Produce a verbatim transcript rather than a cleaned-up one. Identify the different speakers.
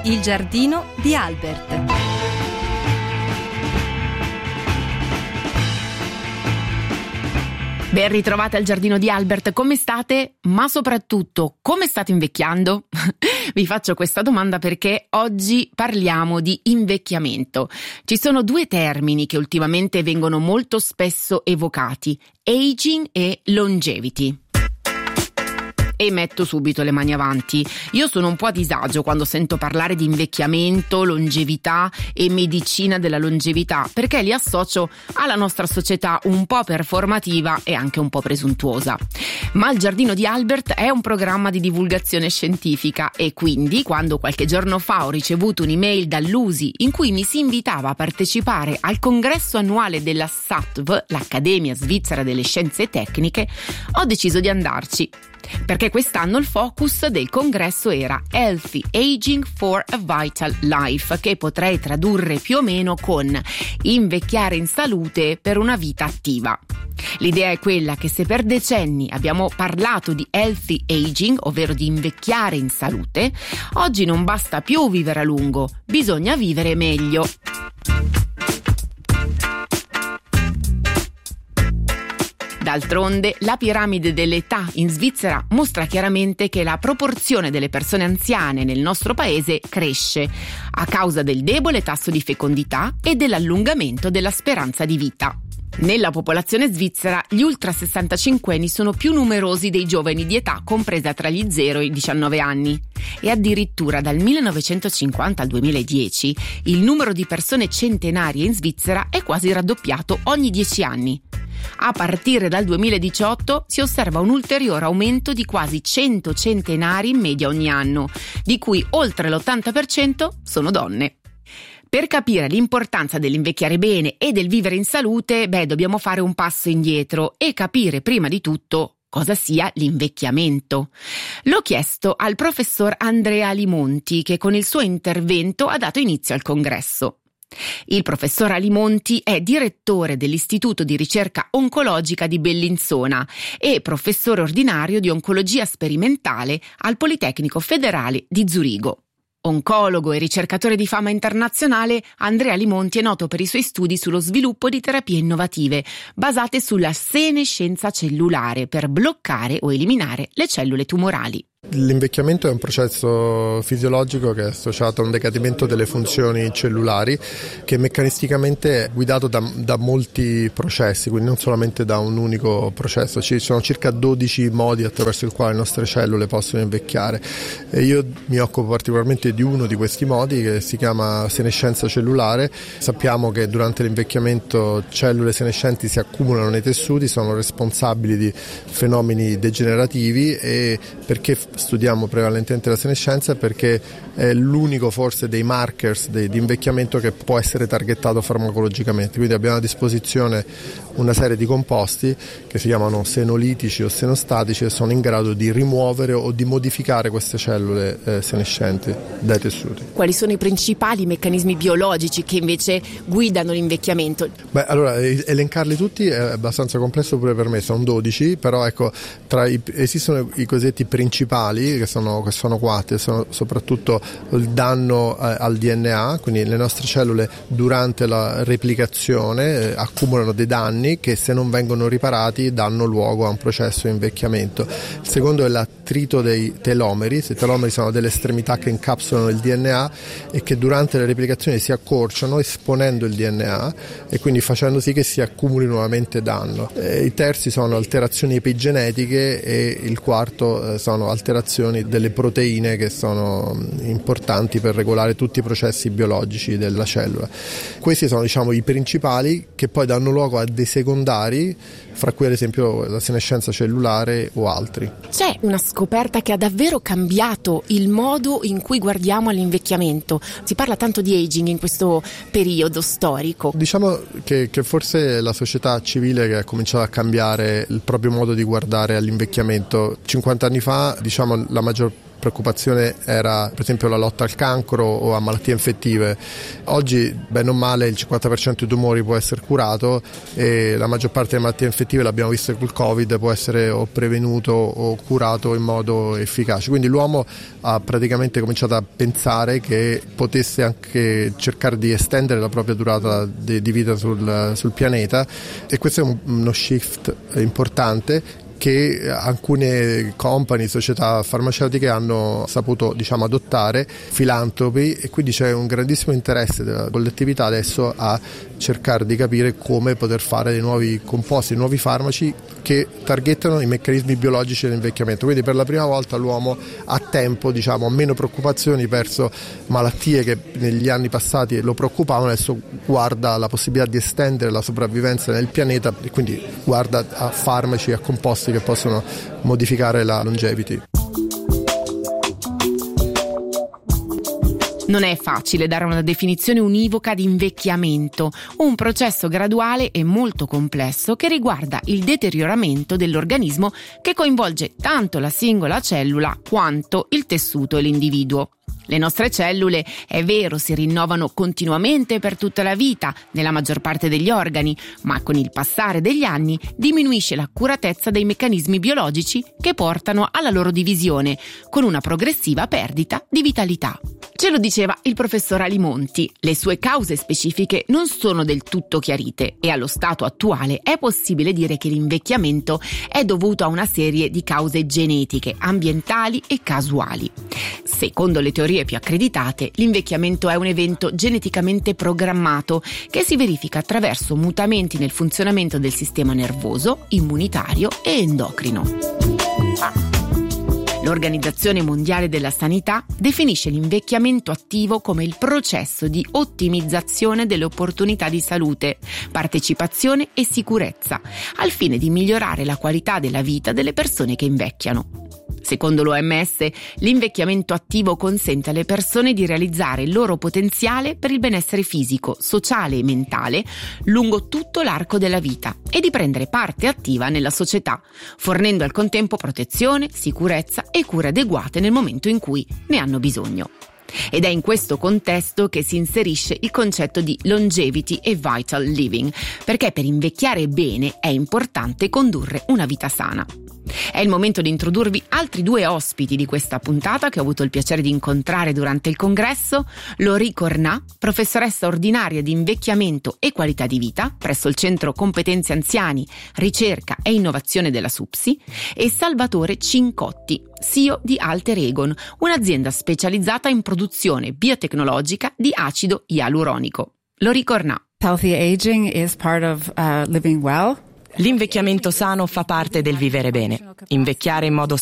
Speaker 1: Il giardino di Albert.
Speaker 2: Ben ritrovate al giardino di Albert, come state? Ma soprattutto, come state invecchiando? Vi faccio questa domanda perché oggi parliamo di invecchiamento. Ci sono due termini che ultimamente vengono molto spesso evocati: aging e longevity. E metto subito le mani avanti. Io sono un po' a disagio quando sento parlare di invecchiamento, longevità e medicina della longevità, perché li associo alla nostra società un po' performativa e anche un po' presuntuosa. Ma il giardino di Albert è un programma di divulgazione scientifica e quindi, quando qualche giorno fa ho ricevuto un'email dall'U S I in cui mi si invitava a partecipare al congresso annuale della S A T V, l'Accademia Svizzera delle Scienze Tecniche, ho deciso di andarci. Perché quest'anno il focus del congresso era Healthy Aging for a Vital Life, che potrei tradurre più o meno con invecchiare in salute per una vita attiva. L'idea è quella che se per decenni abbiamo parlato di healthy aging, ovvero di invecchiare in salute, oggi non basta più vivere a lungo, bisogna vivere meglio. D'altronde, la piramide dell'età in Svizzera mostra chiaramente che la proporzione delle persone anziane nel nostro paese cresce a causa del debole tasso di fecondità e dell'allungamento della speranza di vita. Nella popolazione svizzera gli ultra sessantacinquenni sono più numerosi dei giovani di età compresa tra gli zero e i diciannove anni e addirittura dal millenovecentocinquanta al duemiladieci il numero di persone centenarie in Svizzera è quasi raddoppiato ogni dieci anni. A partire dal duemiladiciotto si osserva un ulteriore aumento di quasi cento centenari in media ogni anno, di cui oltre l'ottanta per cento sono donne. Per capire l'importanza dell'invecchiare bene e del vivere in salute, beh, dobbiamo fare un passo indietro e capire prima di tutto cosa sia l'invecchiamento. L'ho chiesto al professor Andrea Limonti, che con il suo intervento ha dato inizio al congresso. Il professor Alimonti è direttore dell'Istituto di Ricerca Oncologica di Bellinzona e professore ordinario di oncologia sperimentale al Politecnico Federale di Zurigo. Oncologo e ricercatore di fama internazionale, Andrea Limonti è noto per i suoi studi sullo sviluppo di terapie innovative basate sulla senescenza cellulare per bloccare o eliminare le cellule tumorali.
Speaker 3: L'invecchiamento è un processo fisiologico che è associato a un decadimento delle funzioni cellulari che meccanisticamente è guidato da, da molti processi, quindi non solamente da un unico processo. Ci sono circa dodici modi attraverso il quale le nostre cellule possono invecchiare e io mi occupo particolarmente di uno di questi modi che si chiama senescenza cellulare. Sappiamo che durante l'invecchiamento cellule senescenti si accumulano nei tessuti, sono responsabili di fenomeni degenerativi e perché studiamo prevalentemente la senescenza perché è l'unico forse dei markers di invecchiamento che può essere targettato farmacologicamente, quindi abbiamo a disposizione una serie di composti che si chiamano senolitici o senostatici e sono in grado di rimuovere o di modificare queste cellule eh, senescenti dai tessuti.
Speaker 2: Quali sono i principali meccanismi biologici che invece guidano l'invecchiamento?
Speaker 3: Beh, allora elencarli tutti è abbastanza complesso pure per me, sono dodici, però ecco, tra i, esistono i cosiddetti principali che sono, che sono quattro, sono soprattutto il danno eh, al D N A, quindi le nostre cellule durante la replicazione eh, accumulano dei danni che se non vengono riparati danno luogo a un processo di invecchiamento. Il secondo è l'attrito dei telomeri, i telomeri sono delle estremità che incapsulano il D N A e che durante le replicazioni si accorciano esponendo il D N A e quindi facendo sì che si accumuli nuovamente danno. Eh, I terzi sono alterazioni epigenetiche e il quarto eh, sono alterazioni delle proteine che sono importanti per regolare tutti i processi biologici della cellula. Questi sono, diciamo, i principali che poi danno luogo a dei secondari, fra cui ad esempio la senescenza cellulare o altri.
Speaker 2: C'è una scoperta che ha davvero cambiato il modo in cui guardiamo all'invecchiamento. Si parla tanto di aging in questo periodo storico.
Speaker 3: Diciamo che, che forse la società civile che ha cominciato a cambiare il proprio modo di guardare all'invecchiamento. cinquanta anni fa, diciamo, la maggior preoccupazione era per esempio la lotta al cancro o a malattie infettive. Oggi, bene o male, il cinquanta per cento dei tumori può essere curato e la maggior parte delle malattie infettive, l'abbiamo visto col Covid, può essere o prevenuto o curato in modo efficace. Quindi l'uomo ha praticamente cominciato a pensare che potesse anche cercare di estendere la propria durata di, di vita sul, sul pianeta, e questo è un, uno shift importante che alcune company, società farmaceutiche hanno saputo, diciamo, adottare, filantropi, e quindi c'è un grandissimo interesse della collettività adesso a cercare di capire come poter fare dei nuovi composti, nuovi farmaci che targettano i meccanismi biologici dell'invecchiamento. Quindi per la prima volta l'uomo ha tempo, diciamo, ha meno preoccupazioni verso malattie che negli anni passati lo preoccupavano, adesso guarda la possibilità di estendere la sopravvivenza nel pianeta e quindi guarda a farmaci, a composti che possono modificare la longevity.
Speaker 2: Non è facile dare una definizione univoca di invecchiamento, un processo graduale e molto complesso che riguarda il deterioramento dell'organismo, che coinvolge tanto la singola cellula quanto il tessuto e l'individuo. Le nostre cellule, è vero, si rinnovano continuamente per tutta la vita nella maggior parte degli organi, ma con il passare degli anni diminuisce l'accuratezza dei meccanismi biologici che portano alla loro divisione, con una progressiva perdita di vitalità. Ce lo diceva il professor Alimonti, le sue cause specifiche non sono del tutto chiarite e allo stato attuale è possibile dire che l'invecchiamento è dovuto a una serie di cause genetiche, ambientali e casuali. Secondo le teorie più accreditate, l'invecchiamento è un evento geneticamente programmato che si verifica attraverso mutamenti nel funzionamento del sistema nervoso, immunitario e endocrino. L'Organizzazione Mondiale della Sanità definisce l'invecchiamento attivo come il processo di ottimizzazione delle opportunità di salute, partecipazione e sicurezza, al fine di migliorare la qualità della vita delle persone che invecchiano. Secondo l'O M S, l'invecchiamento attivo consente alle persone di realizzare il loro potenziale per il benessere fisico, sociale e mentale lungo tutto l'arco della vita e di prendere parte attiva nella società, fornendo al contempo protezione, sicurezza e cure adeguate nel momento in cui ne hanno bisogno. Ed è in questo contesto che si inserisce il concetto di longevity e vital living, perché per invecchiare bene è importante condurre una vita sana. È il momento di introdurvi altri due ospiti di questa puntata che ho avuto il piacere di incontrare durante il congresso: Laurie Cornat, professoressa ordinaria di invecchiamento e qualità di vita presso il Centro Competenze Anziani, Ricerca e Innovazione della SUPSI, e Salvatore Cincotti, C E O di Alter Egon, un'azienda specializzata in produzione biotecnologica di acido ialuronico. Laurie Cornat.
Speaker 4: Healthy aging is part of uh, living well.
Speaker 5: L'invecchiamento sano fa parte del vivere bene. Invecchiare in modo